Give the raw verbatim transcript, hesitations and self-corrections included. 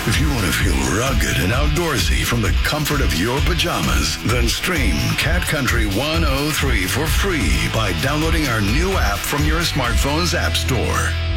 If you want to feel rugged and outdoorsy from the comfort of your pajamas, then stream Cat Country one oh three for free by downloading our new app from your smartphone's app store.